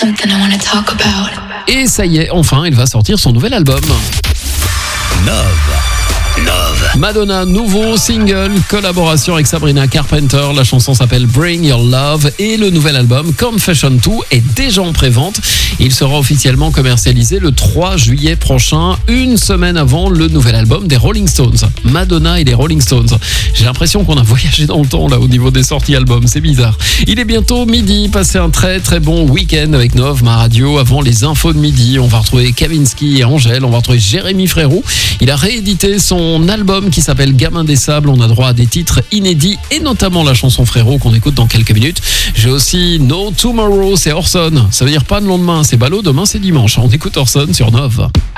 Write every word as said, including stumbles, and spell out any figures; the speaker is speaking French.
Et ça y est, enfin, il va sortir son nouvel album. Nove. Nove. Madonna, nouveau single, collaboration avec Sabrina Carpenter. La chanson s'appelle Bring Your Love et le nouvel album Confession deux est déjà en pré-vente. Il sera officiellement commercialisé le trois juillet prochain, une semaine avant le nouvel album des Rolling Stones. Madonna et les Rolling Stones. J'ai l'impression qu'on a voyagé dans le temps là au niveau des sorties albums, c'est bizarre. Il est bientôt midi, passez un très très bon week-end avec Nove, ma radio. Avant les infos de midi, on va retrouver Kavinsky et Angèle, on va retrouver Jérémy Frérot. Il a réédité son album qui s'appelle Gamin des Sables. On a droit à des titres inédits et notamment la chanson Frérot qu'on écoute dans quelques minutes. J'ai aussi No Tomorrow, c'est Orson. Ça veut dire pas de lendemain, c'est ballot, demain c'est dimanche. On écoute Orson sur Nove.